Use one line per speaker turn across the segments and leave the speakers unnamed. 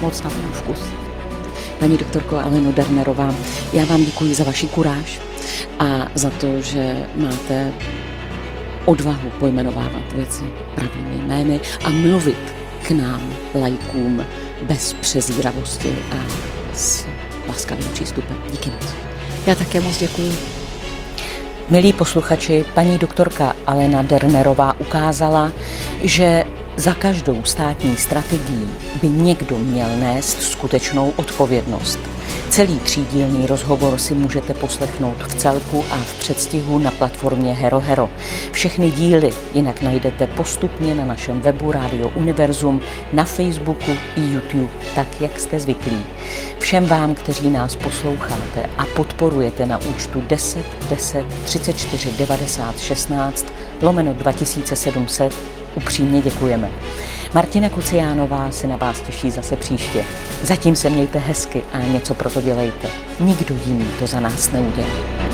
moc na ten vkus. Paní doktorko Aleno Dernerová, já vám děkuji za vaši kuráž a za to, že máte odvahu pojmenovávat věci pravými jmény a mluvit k nám, laikům, bez přezíravosti a s laskavým přístupem. Díky moc.
Já také moc děkuji.
Milí posluchači, paní doktorka Alena Dernerová ukázala, že za každou státní strategií by někdo měl nést skutečnou odpovědnost. Celý třídílný rozhovor si můžete poslechnout v celku a v předstihu na platformě HeroHero. Všechny díly jinak najdete postupně na našem webu Radio Univerzum, na Facebooku i YouTube, tak jak jste zvyklí. Všem vám, kteří nás posloucháte a podporujete na účtu 10 10 34 90 16 /2700, upřímně děkujeme. Martina Kuciánová se na vás těší zase příště. Zatím se mějte hezky a něco pro to dělejte. Nikdo jiný to za nás neudělá.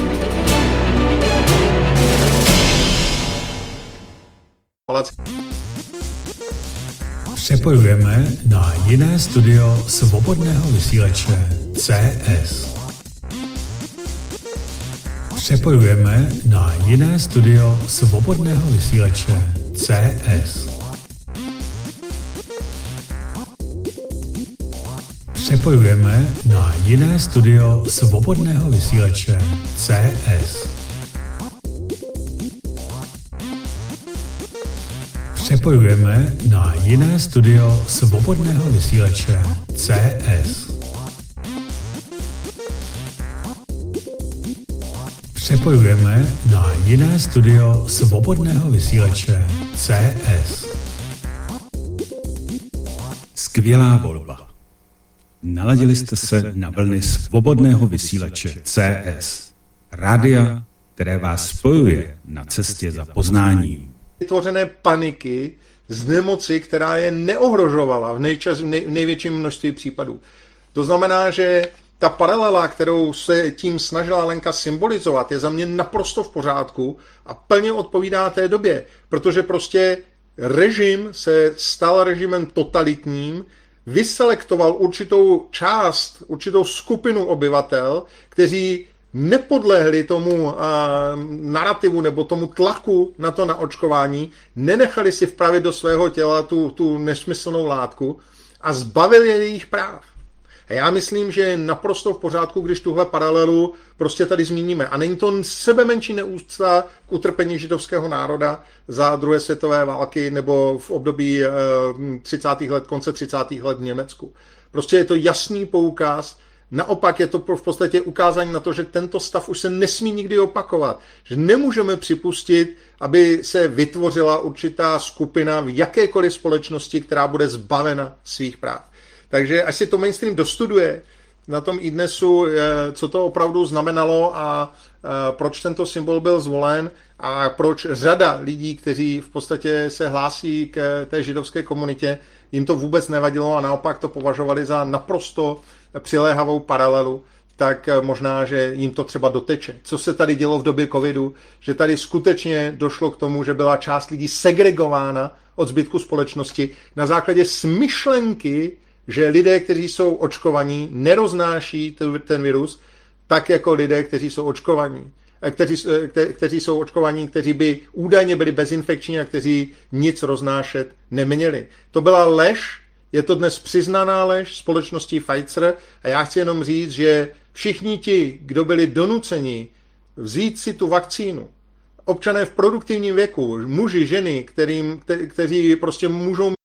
Přepojujeme na jiné studio svobodného vysílače CS. Přepojujeme na jiné studio svobodného vysílače CS. Přepojujeme na jiné studio svobodného vysílače CS. Přepojujeme na jiné studio svobodného vysílače CS. Přepojujeme na jiné studio svobodného vysílače CS.
Skvělá volba. Naladili jste se na vlny svobodného vysílače CS. Rádia, které vás spojuje na cestě za poznáním.
Vytvořené paniky z nemoci, která je neohrožovala v největším množství případů. To znamená, že ta paralela, kterou se tím snažila Lenka symbolizovat, je za mě naprosto v pořádku a plně odpovídá té době, protože prostě režim se stal režimem totalitním, vyselektoval určitou část, určitou skupinu obyvatel, kteří nepodlehli tomu narrativu nebo tomu tlaku na to naočkování, nenechali si vpravit do svého těla tu nesmyslnou látku a zbavili je jejich práv. A já myslím, že je naprosto v pořádku, když tuhle paralelu prostě tady zmíníme. A není to sebemenší neúcta k utrpení židovského národa za druhé světové války nebo v období 30. let, konce 30. let v Německu. Prostě je to jasný poukaz. Naopak je to v podstatě ukázání na to, že tento stav už se nesmí nikdy opakovat. Že nemůžeme připustit, aby se vytvořila určitá skupina v jakékoliv společnosti, která bude zbavena svých práv. Takže až si to mainstream dostuduje na tom iDnesu, co to opravdu znamenalo a proč tento symbol byl zvolen a proč řada lidí, kteří v podstatě se hlásí k té židovské komunitě, jim to vůbec nevadilo a naopak to považovali za naprosto přiléhavou paralelu, tak možná, že jim to třeba doteče. Co se tady dělo v době covidu, že tady skutečně došlo k tomu, že byla část lidí segregována od zbytku společnosti na základě smyšlenky, že lidé, kteří jsou očkovaní, neroznáší ten virus tak jako lidé, kteří jsou očkovaní. Kteří jsou očkovaní, kteří by údajně byli bezinfekční a kteří nic roznášet neměli. To byla lež, je to dnes přiznaná lež společností Pfizer a já chci jenom říct, že všichni ti, kdo byli donuceni vzít si tu vakcínu, občané v produktivním věku, muži, ženy, kteří prostě můžou